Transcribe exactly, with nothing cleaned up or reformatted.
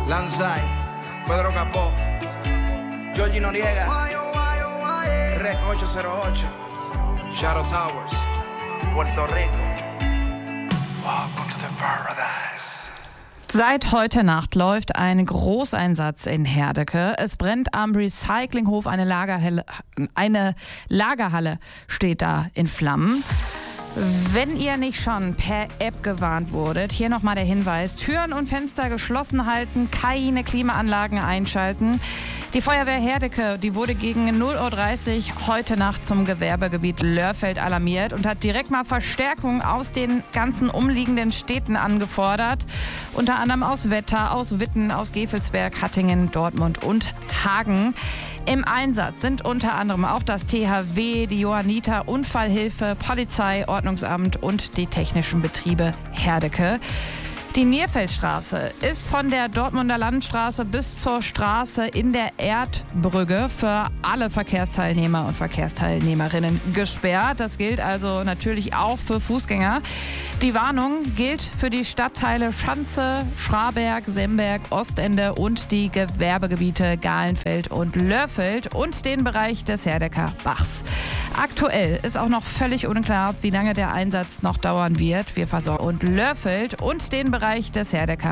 Lanzai, Pedro Capó, Georgie Noriega, Rec ocho cero ocho, Shadow Towers, Puerto Rico. Welcome to the paradise. Seit heute Nacht läuft ein Großeinsatz in Herdecke. Es brennt am Recyclinghof, eine Lagerhalle, eine Lagerhalle steht da in Flammen. Wenn ihr nicht schon per App gewarnt wurdet, hier nochmal der Hinweis: Türen und Fenster geschlossen halten, keine Klimaanlagen einschalten. Die Feuerwehr Herdecke, die wurde gegen null Uhr dreißig heute Nacht zum Gewerbegebiet Lörfeld alarmiert und hat direkt mal Verstärkung aus den ganzen umliegenden Städten angefordert. Unter anderem aus Wetter, aus Witten, aus Gevelsberg, Hattingen, Dortmund und Hagen. Im Einsatz sind unter anderem auch das T H W, die Johanniter, Unfallhilfe, Polizei, Ordnungsamt und die technischen Betriebe Herdecke. Die Nierfeldstraße ist von der Dortmunder Landstraße bis zur Straße in der Erdbrücke für alle Verkehrsteilnehmer und Verkehrsteilnehmerinnen gesperrt. Das gilt also natürlich auch für Fußgänger. Die Warnung gilt für die Stadtteile Schanze, Schraberg, Semberg, Ostende und die Gewerbegebiete Galenfeld und Lörfeld und den Bereich des Herdecker Bachs. Aktuell ist auch noch völlig unklar, wie lange der Einsatz noch dauern wird. Wir versorgen und Lörfeld und den Bereich des Herdecker